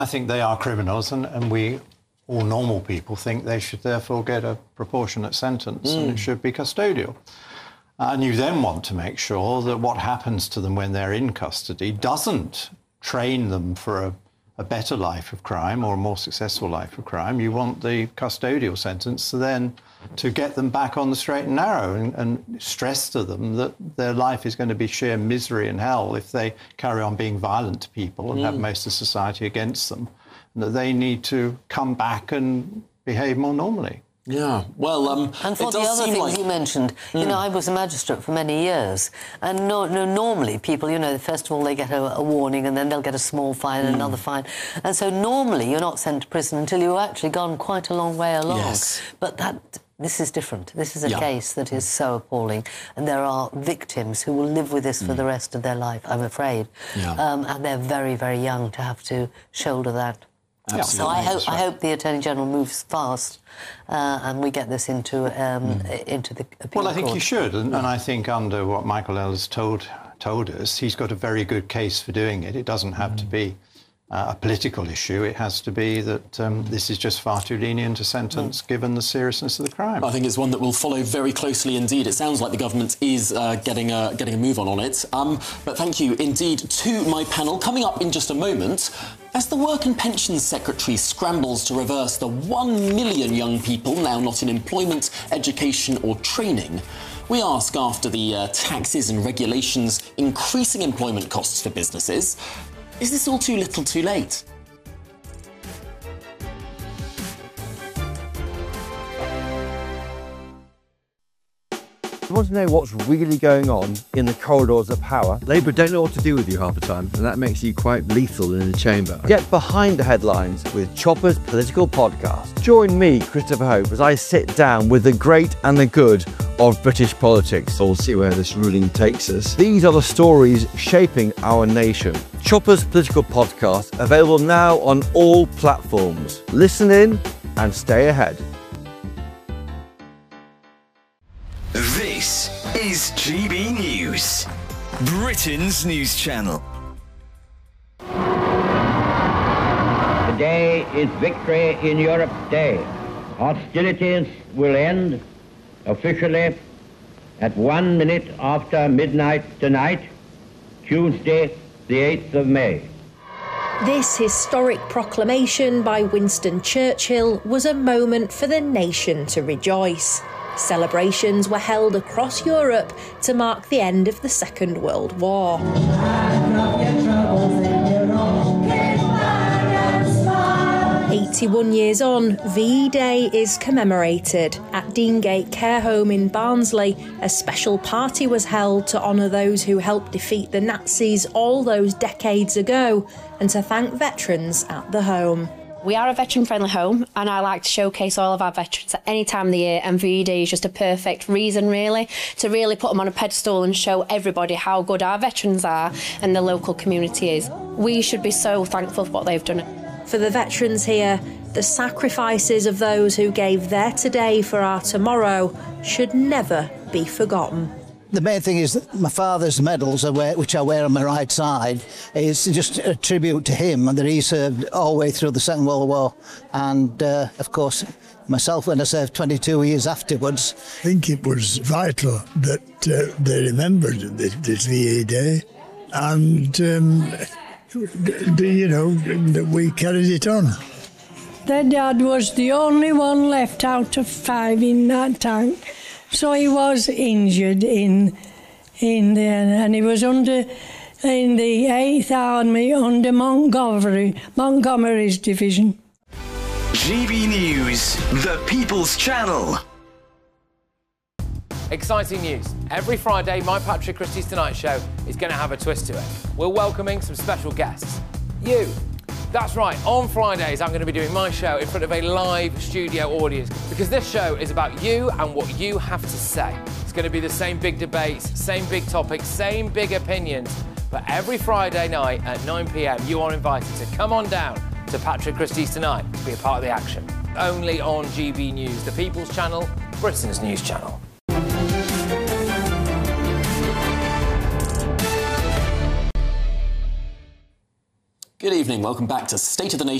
I think they are criminals, and we, all normal people, think they should therefore get a proportionate sentence and it should be custodial. And you then want to make sure that what happens to them when they're in custody doesn't train them for a better life of crime or a more successful life of crime. You want the custodial sentence to get them back on the straight and narrow and stress to them that their life is going to be sheer misery and hell if they carry on being violent to people and have most of society against them, and that they need to come back and behave more normally. Yeah, well, and for the other things you mentioned, you know, I was a magistrate for many years, and normally people, you know, first of all they get a warning, and then they'll get a small fine and another fine, and so normally you're not sent to prison until you've actually gone quite a long way along. Yes. But this is different. This is a case that is so appalling, and there are victims who will live with this for the rest of their life, I'm afraid, and they're very, very young to have to shoulder that. So I hope the Attorney General moves fast and we get this into the appeal Well, I think court. he should, and I think under what Michael Ellis told us, he's got a very good case for doing it. It doesn't have to be a political issue. It has to be that this is just far too lenient a sentence given the seriousness of the crime. I think it's one that we'll follow very closely indeed. It sounds like the government is getting a move on it. But thank you indeed to my panel. Coming up in just a moment, as the Work and Pensions Secretary scrambles to reverse the 1 million young people now not in employment, education or training, we ask, after the taxes and regulations increasing employment costs for businesses, is this all too little too late? You want to know what's really going on in the corridors of power? Labour don't know what to do with you half the time, and that makes you quite lethal in the chamber. Get behind the headlines with Chopper's Political Podcast. Join me, Christopher Hope, as I sit down with the great and the good of British politics. We'll see where this ruling takes us. These are the stories shaping our nation. Chopper's Political Podcast, available now on all platforms. Listen in and stay ahead. This is GB News, Britain's news channel. Today is Victory in Europe Day. Hostilities will end officially at 1 minute after midnight tonight, Tuesday, the 8th of May. This historic proclamation by Winston Churchill was a moment for the nation to rejoice. Celebrations were held across Europe to mark the end of the Second World War. 81 years on, VE Day is commemorated. At Deangate Care Home in Barnsley, a special party was held to honour those who helped defeat the Nazis all those decades ago and to thank veterans at the home. We are a veteran-friendly home, and I like to showcase all of our veterans at any time of the year, and VE Day is just a perfect reason, really, to really put them on a pedestal and show everybody how good our veterans are and the local community is. We should be so thankful for what they've done. For the veterans here, the sacrifices of those who gave their today for our tomorrow should never be forgotten. The main thing is that my father's medals, which I wear on my right side, is just a tribute to him and that he served all the way through the Second World War. And, of course, myself, when I served 22 years afterwards. I think it was vital that they remembered this VE Day and, that we carried it on. Their dad was the only one left out of 5 in that tank. So he was injured in there, and he was in the 8th Army under Montgomery's division. GB News, the People's Channel. Exciting news. Every Friday, my Patrick Christie's Tonight Show is going to have a twist to it. We're welcoming some special guests. You. That's right, on Fridays I'm going to be doing my show in front of a live studio audience because this show is about you and what you have to say. It's going to be the same big debates, same big topics, same big opinions, but every Friday night at 9 p.m. you are invited to come on down to Patrick Christie's Tonight to be a part of the action. Only on GB News, the People's Channel, Britain's news channel. Good evening. Welcome back to State of the Nation.